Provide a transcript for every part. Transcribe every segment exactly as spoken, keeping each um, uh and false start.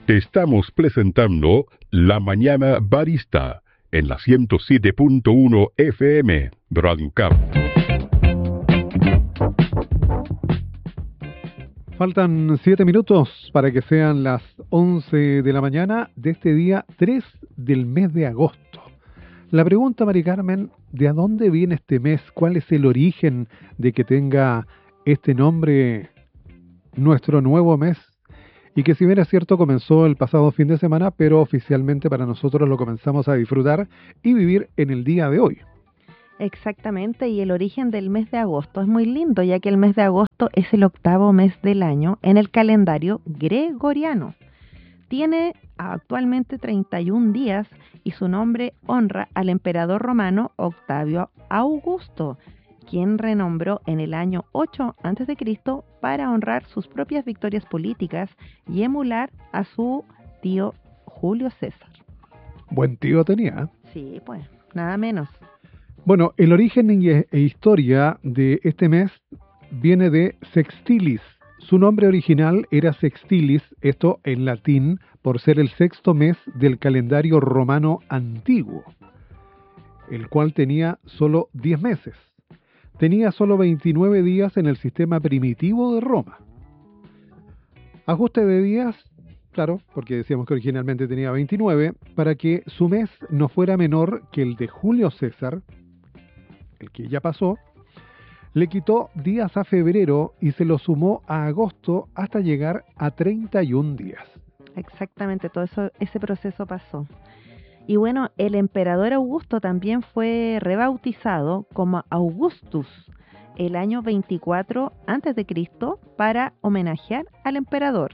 Te estamos presentando La Mañana Barista en la ciento siete punto uno F M Radio Cap. Faltan siete minutos para que sean las once de la mañana de este día tres del mes de agosto. La pregunta, Mari Carmen, ¿de a dónde viene este mes? ¿Cuál es el origen de que tenga este nombre nuestro nuevo mes? Y que si bien es cierto comenzó el pasado fin de semana, pero oficialmente para nosotros lo comenzamos a disfrutar y vivir en el día de hoy. Exactamente, y el origen del mes de agosto es muy lindo, ya que el mes de agosto es el octavo mes del año en el calendario gregoriano. Tiene actualmente treinta y un días y su nombre honra al emperador romano Octavio Augusto, quien renombró en el año ocho antes de Cristo para honrar sus propias victorias políticas y emular a su tío Julio César. Buen tío tenía. Sí, pues, nada menos. Bueno, el origen e historia de este mes viene de Sextilis. Su nombre original era Sextilis, esto en latín, por ser el sexto mes del calendario romano antiguo, el cual tenía solo diez meses. Tenía solo veintinueve días en el sistema primitivo de Roma. Ajuste de días, claro, porque decíamos que originalmente tenía veintinueve, para que su mes no fuera menor que el de Julio César, el que ya pasó, le quitó días a febrero y se lo sumó a agosto hasta llegar a treinta y un días. Exactamente, todo eso, ese proceso pasó. Y bueno, el emperador Augusto también fue rebautizado como Augustus el año veinticuatro antes de Cristo para homenajear al emperador.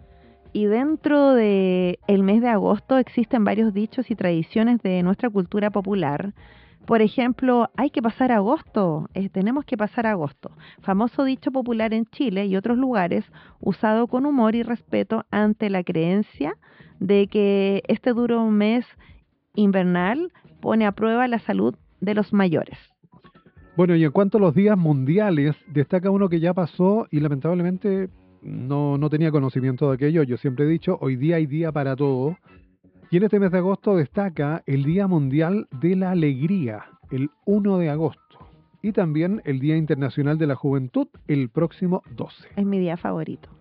Y dentro de el mes de agosto existen varios dichos y tradiciones de nuestra cultura popular. Por ejemplo, hay que pasar agosto, eh, tenemos que pasar agosto. Famoso dicho popular en Chile y otros lugares, usado con humor y respeto ante la creencia de que este duro mes invernal pone a prueba la salud de los mayores. Bueno, y en cuanto a los días mundiales, destaca uno que ya pasó y lamentablemente no, no tenía conocimiento de aquello. Yo siempre he dicho, hoy día hay día para todo. Y en este mes de agosto destaca el Día Mundial de la Alegría, el uno de agosto. Y también el Día Internacional de la Juventud, el próximo doce. Es mi día favorito.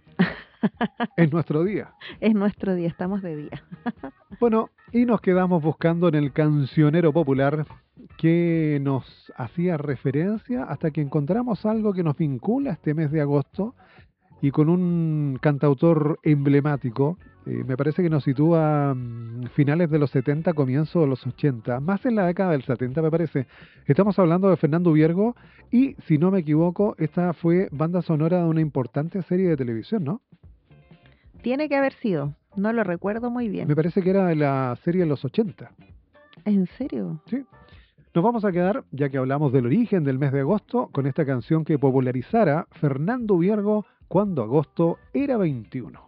Es nuestro día. Es nuestro día, estamos de día. Bueno, y nos quedamos buscando en el cancionero popular que nos hacía referencia hasta que encontramos algo que nos vincula a este mes de agosto y con un cantautor emblemático. Eh, me parece que nos sitúa um, finales de los setenta, comienzo de los ochenta, más en la década del setenta me parece. Estamos hablando de Fernando Viergo y, si no me equivoco, esta fue banda sonora de una importante serie de televisión, ¿no? Tiene que haber sido, no lo recuerdo muy bien. Me parece que era de la serie de los ochenta. ¿En serio? Sí. Nos vamos a quedar, ya que hablamos del origen del mes de agosto, con esta canción que popularizara Fernando Viergo cuando agosto era veintiuno.